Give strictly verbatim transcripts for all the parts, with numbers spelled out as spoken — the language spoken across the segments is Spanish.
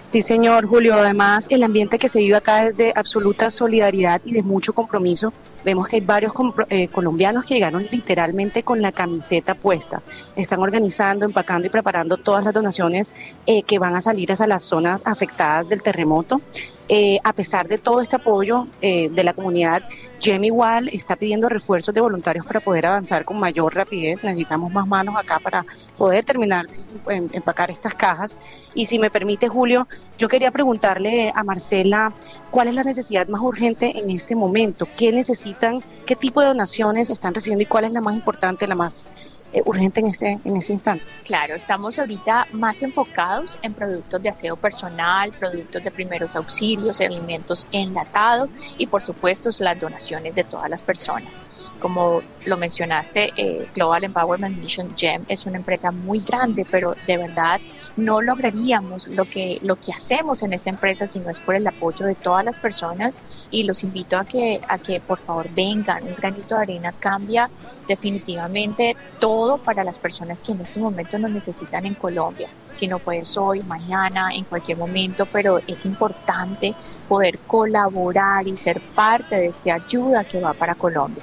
Sí, señor Julio. Además, el ambiente que se vive acá es de absoluta solidaridad y de mucho compromiso. Vemos que hay varios compro- eh, colombianos que llegaron literalmente con la camiseta puesta. Están organizando, empacando y preparando todas las donaciones eh, que van a salir hacia las zonas afectadas del terremoto. Eh, a pesar de todo este apoyo eh, de la comunidad, G E M igual está pidiendo refuerzos de voluntarios para poder avanzar con mayor rapidez. Necesitamos más manos acá para poder terminar de em- empacar estas cajas. Y si me permite, Julio, yo quería preguntarle a Marcela cuál es la necesidad más urgente en este momento, qué necesitan, qué tipo de donaciones están recibiendo y cuál es la más importante, la más eh, urgente en este, en este instante. Claro, estamos ahorita más enfocados en productos de aseo personal, productos de primeros auxilios, alimentos enlatados y por supuesto las donaciones de todas las personas. Como lo mencionaste, eh, Global Empowerment Mission G E M es una empresa muy grande, pero de verdad no lograríamos lo que lo que hacemos en esta empresa si no es por el apoyo de todas las personas, y los invito a que a que por favor vengan. Un granito de arena cambia definitivamente todo para las personas que en este momento nos necesitan en Colombia. Si no puedes hoy, mañana, en cualquier momento, pero es importante poder colaborar y ser parte de esta ayuda que va para Colombia.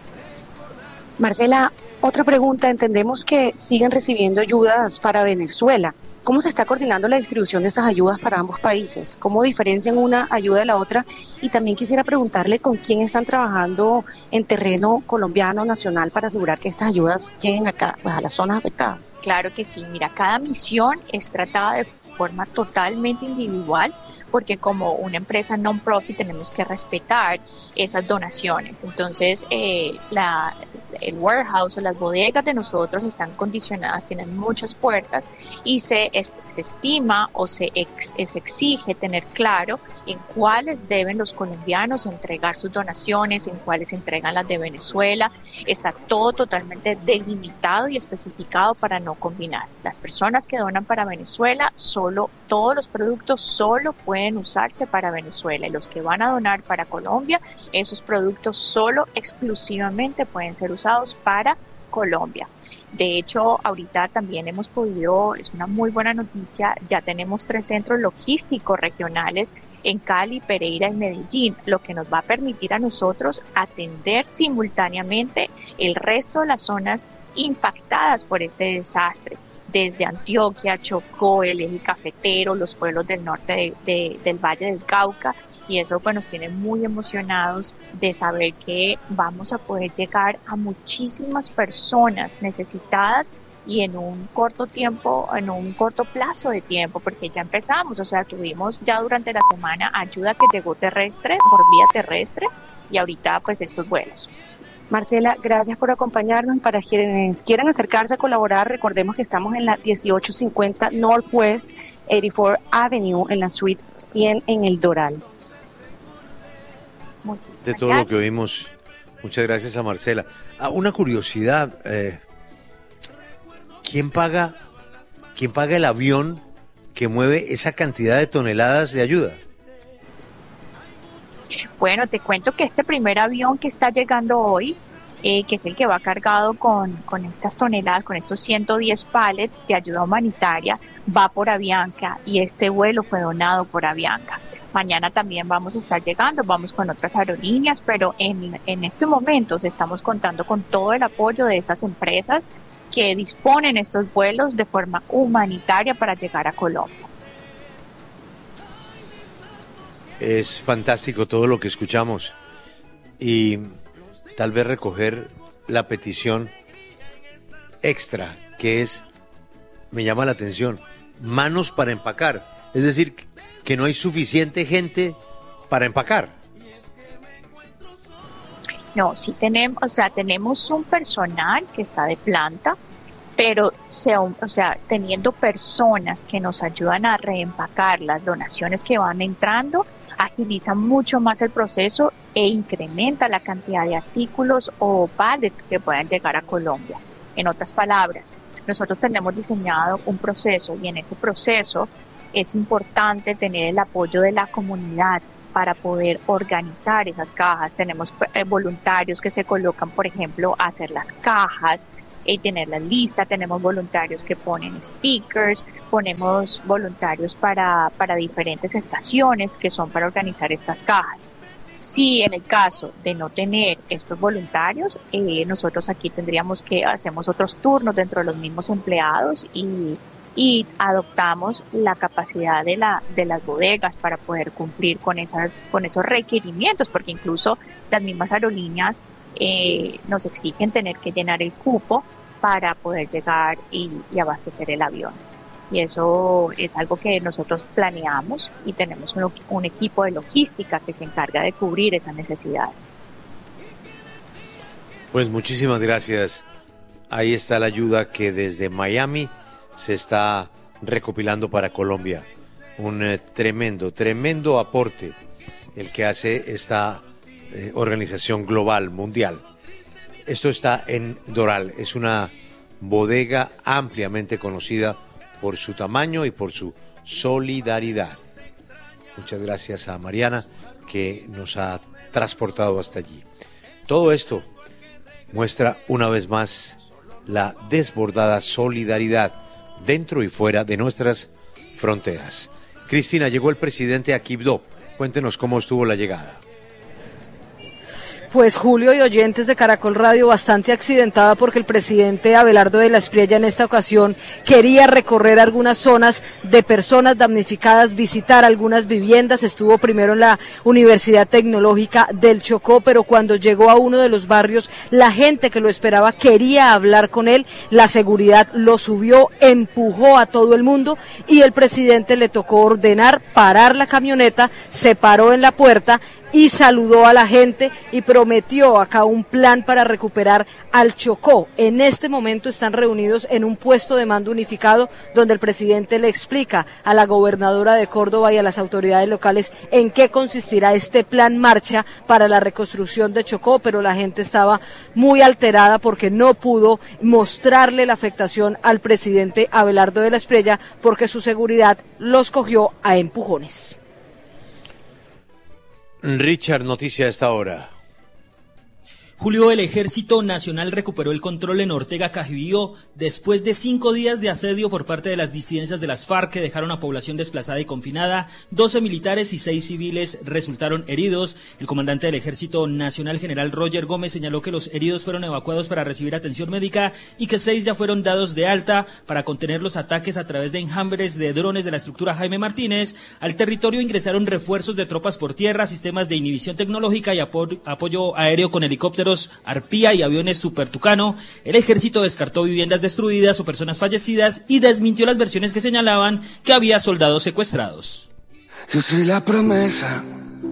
Marcela, otra pregunta. Entendemos que siguen recibiendo ayudas para Venezuela. ¿Cómo se está coordinando la distribución de esas ayudas para ambos países? ¿Cómo diferencian una ayuda de la otra? Y también quisiera preguntarle con quién están trabajando en terreno colombiano, nacional, para asegurar que estas ayudas lleguen acá, pues, a las zonas afectadas. Claro que sí. Mira, cada misión es tratada de forma totalmente individual, porque como una empresa non-profit tenemos que respetar esas donaciones. Entonces, eh, la, el warehouse o las bodegas de nosotros están condicionadas, tienen muchas puertas y se, es, se estima o se, ex, se exige tener claro en cuáles deben los colombianos entregar sus donaciones, en cuáles entregan las de Venezuela. Está todo totalmente delimitado y especificado para no combinar. Las personas que donan para Venezuela, solo todos los productos solo pueden usarse para Venezuela, y los que van a donar para Colombia, esos productos solo exclusivamente pueden ser usados para Colombia. De hecho, ahorita también hemos podido, es una muy buena noticia, ya tenemos tres centros logísticos regionales en Cali, Pereira y Medellín, lo que nos va a permitir a nosotros atender simultáneamente el resto de las zonas impactadas por este desastre, desde Antioquia, Chocó, el eje cafetero, los pueblos del norte de, de, del Valle del Cauca, y eso pues nos tiene muy emocionados de saber que vamos a poder llegar a muchísimas personas necesitadas y en un corto tiempo, en un corto plazo de tiempo, porque ya empezamos, o sea, tuvimos ya durante la semana ayuda que llegó terrestre, por vía terrestre, y ahorita pues estos vuelos. Marcela, gracias por acompañarnos, y para quienes quieran acercarse a colaborar, recordemos que estamos en la dieciocho cincuenta Northwest ochenta y cuatro Avenue, en la suite cien en El Doral. Muchísimas de todo gracias. Lo que oímos. Muchas gracias a Marcela. Ah, una curiosidad, eh, ¿quién paga, quién paga el avión que mueve esa cantidad de toneladas de ayuda? Bueno, te cuento que este primer avión que está llegando hoy, eh, que es el que va cargado con, con estas toneladas, con estos ciento diez pallets de ayuda humanitaria, va por Avianca, y este vuelo fue donado por Avianca. Mañana también vamos a estar llegando, vamos con otras aerolíneas, pero en, en estos momentos estamos contando con todo el apoyo de estas empresas que disponen estos vuelos de forma humanitaria para llegar a Colombia. Es fantástico todo lo que escuchamos, y tal vez recoger la petición extra, que es, me llama la atención, manos para empacar. Es decir, que no hay suficiente gente para empacar. No, sí tenemos, o sea, tenemos un personal que está de planta, pero se, o sea, teniendo personas que nos ayudan a reempacar las donaciones que van entrando, agiliza mucho más el proceso e incrementa la cantidad de artículos o pallets que puedan llegar a Colombia. En otras palabras, nosotros tenemos diseñado un proceso, y en ese proceso es importante tener el apoyo de la comunidad para poder organizar esas cajas. Tenemos eh, voluntarios que se colocan, por ejemplo, a hacer las cajas, eh, tener la lista, tenemos voluntarios que ponen stickers, ponemos voluntarios para, para diferentes estaciones que son para organizar estas cajas. Si en el caso de no tener estos voluntarios, eh, nosotros aquí tendríamos que hacemos otros turnos dentro de los mismos empleados y, y adoptamos la capacidad de la de las bodegas para poder cumplir con esas con esos requerimientos, porque incluso las mismas aerolíneas eh, nos exigen tener que llenar el cupo para poder llegar y, y abastecer el avión. Y eso es algo que nosotros planeamos y tenemos un, un equipo de logística que se encarga de cubrir esas necesidades. Pues muchísimas gracias. Ahí está la ayuda que desde Miami se está recopilando para Colombia. Un eh, tremendo, tremendo aporte el que hace esta eh, organización global, mundial. Esto está en Doral, es una bodega ampliamente conocida por su tamaño y por su solidaridad. Muchas gracias a Mariana que nos ha transportado hasta allí. Todo esto muestra una vez más la desbordada solidaridad dentro y fuera de nuestras fronteras. Cristina, llegó el presidente a Quibdó. Cuéntenos cómo estuvo la llegada. Pues Julio y oyentes de Caracol Radio, bastante accidentada porque el presidente Abelardo de la Espriella en esta ocasión quería recorrer algunas zonas de personas damnificadas, visitar algunas viviendas. Estuvo primero en la Universidad Tecnológica del Chocó, pero cuando llegó a uno de los barrios, la gente que lo esperaba quería hablar con él. La seguridad lo subió, empujó a todo el mundo y el presidente le tocó ordenar parar la camioneta, se paró en la puerta y saludó a la gente y prometió acá un plan para recuperar al Chocó. En este momento están reunidos en un puesto de mando unificado donde el presidente le explica a la gobernadora de Córdoba y a las autoridades locales en qué consistirá este plan marcha para la reconstrucción de Chocó, pero la gente estaba muy alterada porque no pudo mostrarle la afectación al presidente Abelardo de la Espriella porque su seguridad los cogió a empujones. Richard, noticia a esta hora. Julio, el Ejército Nacional recuperó el control en Ortega Cajivío después de cinco días de asedio por parte de las disidencias de las FARC que dejaron a población desplazada y confinada. doce militares y seis civiles resultaron heridos. El comandante del Ejército Nacional, general Roger Gómez, señaló que los heridos fueron evacuados para recibir atención médica y que seis ya fueron dados de alta para contener los ataques a través de enjambres de drones de la estructura Jaime Martínez. Al territorio ingresaron refuerzos de tropas por tierra, sistemas de inhibición tecnológica y apo- apoyo aéreo con helicópteros Arpía y aviones Super Tucano. El ejército descartó viviendas destruidas o personas fallecidas y desmintió las versiones que señalaban que había soldados secuestrados. Yo soy la promesa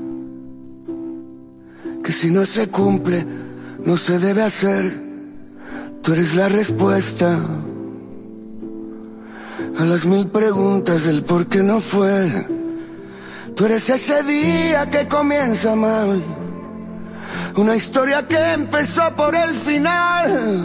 que si no se cumple no se debe hacer. Tú eres la respuesta a las mil preguntas del por qué no fue. Tú eres ese día que comienza mal, una historia que empezó por el final.